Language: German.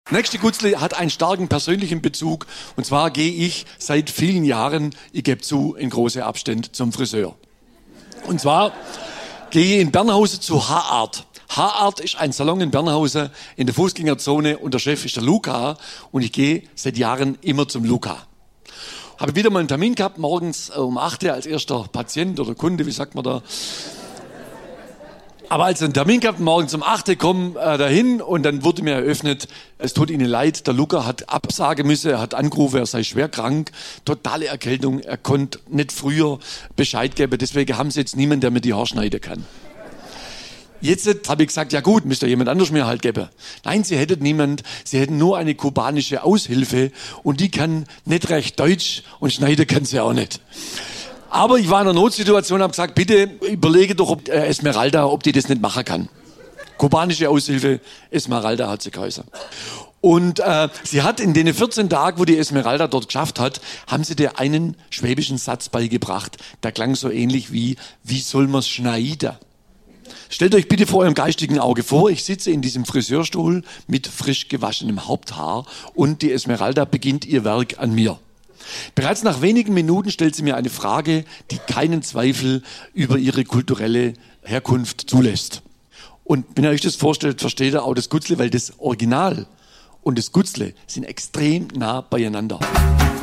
Nächste Gutzle hat einen starken persönlichen Bezug. Und zwar gehe ich seit vielen Jahren, ich gebe zu, in große Abstände zum Friseur. Und zwar gehe ich in Bernhausen zu Haarart. Haarart ist ein Salon in Bernhausen in der Fußgängerzone und der Chef ist der Luca. Und ich gehe seit Jahren immer zum Luca. Habe wieder mal einen Termin gehabt, morgens um 8 Uhr als erster Patient oder Kunde, wie sagt man da. Aber als ich einen Termin gehabt, morgens um 8 Uhr kommen dahin und dann wurde mir eröffnet, es tut Ihnen leid, der Luca hat absagen müssen, er hat angerufen, er sei schwer krank, totale Erkältung, er konnte nicht früher Bescheid geben, deswegen haben Sie jetzt niemanden, der mir die Haare schneiden kann. Jetzt habe ich gesagt, ja gut, müsste jemand anders mir halt geben. Nein, Sie hätten niemand, Sie hätten nur eine kubanische Aushilfe und die kann nicht recht Deutsch und schneiden kann sie auch nicht. Aber ich war in einer Notsituation und habe gesagt, bitte überlege doch, ob Esmeralda, ob die das nicht machen kann. Kubanische Aushilfe, Esmeralda hat sie geheißen. Und sie hat in den 14 Tagen, wo die Esmeralda dort geschafft hat, haben sie dir einen schwäbischen Satz beigebracht. Der klang so ähnlich wie soll man's schneiden? Stellt euch bitte vor eurem geistigen Auge vor, ich sitze in diesem Friseurstuhl mit frisch gewaschenem Haupthaar und die Esmeralda beginnt ihr Werk an mir. Bereits nach wenigen Minuten stellt sie mir eine Frage, die keinen Zweifel über ihre kulturelle Herkunft zulässt. Und wenn ihr euch das vorstellt, versteht ihr auch das Gutzle, weil das Original und das Gutzle sind extrem nah beieinander.